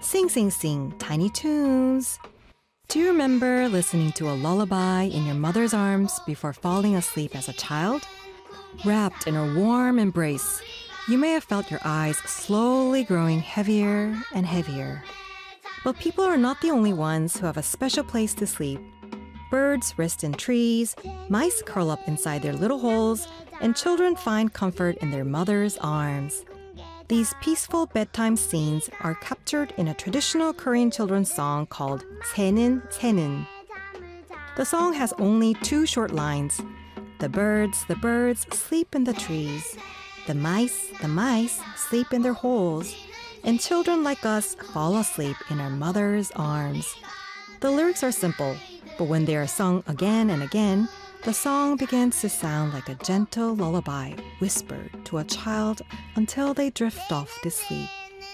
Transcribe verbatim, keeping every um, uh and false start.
Sing, sing, sing, tiny tunes. Do you remember listening to a lullaby in your mother's arms before falling asleep as a child? Wrapped in her warm embrace, you may have felt your eyes slowly growing heavier and heavier. But people are not the only ones who have a special place to sleep. Birds rest in trees, mice curl up inside their little holes, and children find comfort in their mother's arms. These peaceful bedtime scenes are captured in a traditional Korean children's song called 새는 새는. The song has only two short lines. The birds, the birds sleep in the trees. The mice, the mice sleep in their holes. And children like us fall asleep in our mother's arms. The lyrics are simple, but when they are sung again and again, the song begins to sound like a gentle lullaby whispered to a child until they drift off to sleep.